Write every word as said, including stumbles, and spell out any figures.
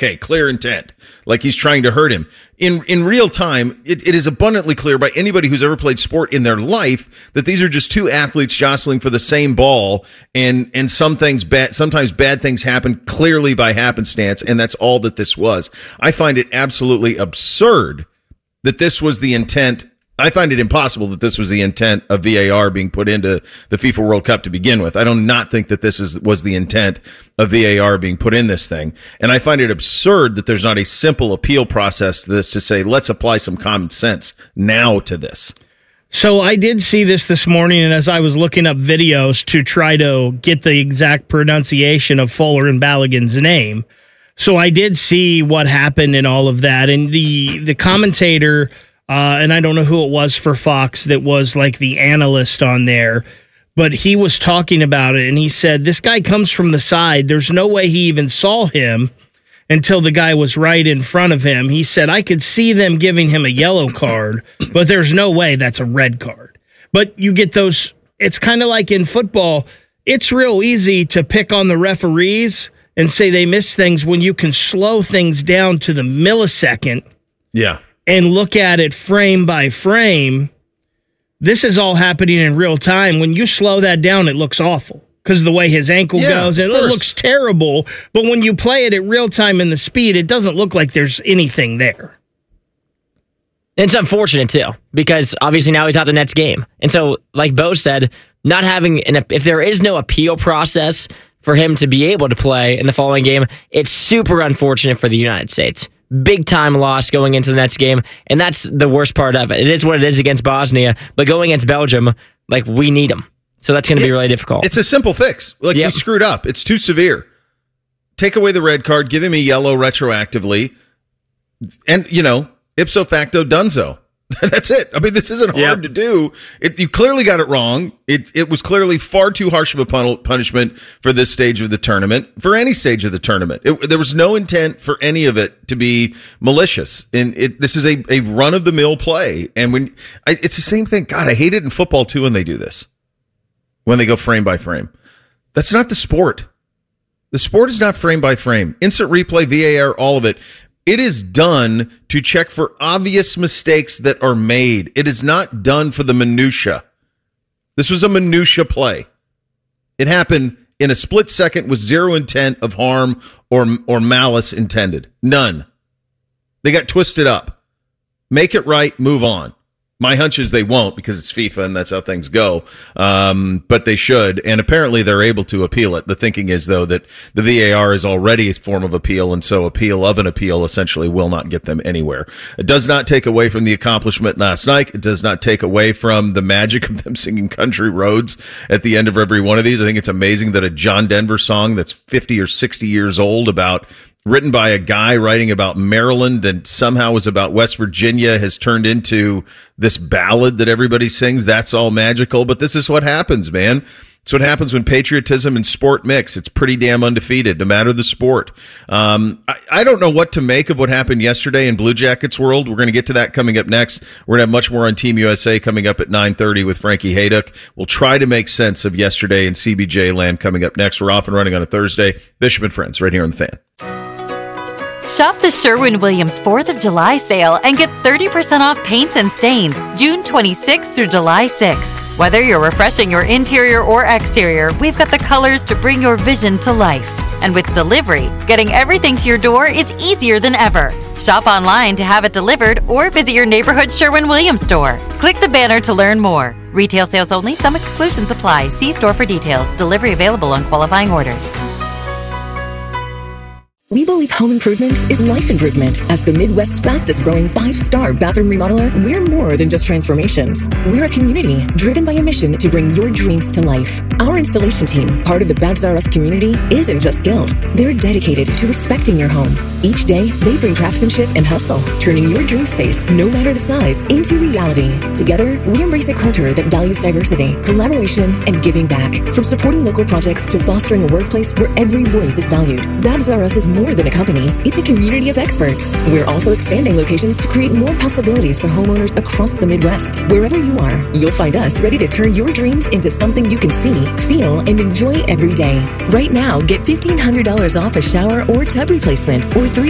okay, clear intent, like he's trying to hurt him. In in real time, it, it is abundantly clear by anybody who's ever played sport in their life that these are just two athletes jostling for the same ball, and and some things bad, sometimes bad things happen clearly by happenstance, and that's all that this was. I find it absolutely absurd that this was the intent. I find it impossible that this was the intent of V A R being put into the FIFA World Cup to begin with. I do not think that this is was the intent of V A R being put in this thing. And I find it absurd that there's not a simple appeal process to this to say, let's apply some common sense now to this. So I did see this this morning, and as I was looking up videos to try to get the exact pronunciation of Fuller and Balogun's name, so I did see what happened and all of that. And the, the commentator... Uh, and I don't know who it was for Fox that was like the analyst on there, but he was talking about it, and he said, this guy comes from the side. There's no way he even saw him until the guy was right in front of him. He said, I could see them giving him a yellow card, but there's no way that's a red card. But you get those, it's kind of like in football. It's real easy to pick on the referees and say they miss things when you can slow things down to the millisecond. Yeah. And look at it frame by frame. This is all happening in real time. When you slow that down, it looks awful because of the way his ankle yeah, goes. It looks terrible. But when you play it at real time in the speed, it doesn't look like there's anything there. It's unfortunate, too, because obviously now he's out the next game. And so, like Bo said, not having an, if there is no appeal process for him to be able to play in the following game, it's super unfortunate for the United States. Big time loss going into the next game, and that's the worst part of it. It is what it is against Bosnia, but going against Belgium, like, we need them. So that's going to be really difficult. It's a simple fix. Like, yep. We screwed up. It's too severe. Take away the red card, give him a yellow retroactively, and, you know, ipso facto donezo. That's it. I mean, this isn't hard yep. to do. It, you clearly got it wrong. It it was clearly far too harsh of a pun- punishment for this stage of the tournament, for any stage of the tournament. It, there was no intent for any of it to be malicious. And it, this is a, a run-of-the-mill play. And when I, it's the same thing. God, I hate it in football, too, when they do this, when they go frame by frame. That's not the sport. The sport is not frame by frame. Instant replay, V A R, all of it. It is done to check for obvious mistakes that are made. It is not done for the minutia. This was a minutia play. It happened in a split second with zero intent of harm or or malice intended. None. They got twisted up. Make it right, move on. My hunch is they won't because it's FIFA and that's how things go. Um, but they should, and apparently they're able to appeal it. The thinking is, though, that the V A R is already a form of appeal, and so appeal of an appeal essentially will not get them anywhere. It does not take away from the accomplishment last night. It does not take away from the magic of them singing Country Roads at the end of every one of these. I think it's amazing that a John Denver song that's fifty or sixty years old, about written by a guy writing about Maryland and somehow was about West Virginia, has turned into this ballad that everybody sings. That's all magical, but this is what happens, man. It's what happens when patriotism and sport mix. It's pretty damn undefeated, no matter the sport. Um, I, I don't know what to make of what happened yesterday in Blue Jackets world. We're going to get to that coming up next. We're going to have much more on Team U S A coming up at nine thirty with Frankie Hayduck. We'll try to make sense of yesterday in C B J land coming up next. We're off and running on a Thursday. Bishop and Friends, right here on The Fan. Shop the Sherwin-Williams fourth of July sale and get thirty percent off paints and stains June twenty-sixth through July sixth. Whether you're refreshing your interior or exterior, we've got the colors to bring your vision to life. And with delivery, getting everything to your door is easier than ever. Shop online to have it delivered or visit your neighborhood Sherwin-Williams store. Click the banner to learn more. Retail sales only. Some exclusions apply. See store for details. Delivery available on qualifying orders. We believe home improvement is life improvement. As the Midwest's fastest growing five-star bathroom remodeler, we're more than just transformations. We're a community driven by a mission to bring your dreams to life. Our installation team, part of the Babs R Us community, isn't just skilled. They're dedicated to respecting your home. Each day, they bring craftsmanship and hustle, turning your dream space, no matter the size, into reality. Together, we embrace a culture that values diversity, collaboration, and giving back. From supporting local projects to fostering a workplace where every voice is valued, Babs R Us is more More than a company, it's a community of experts. We're also expanding locations to create more possibilities for homeowners across the Midwest. Wherever you are, you'll find us ready to turn your dreams into something you can see, feel, and enjoy every day. Right now, get fifteen hundred dollars off a shower or tub replacement or three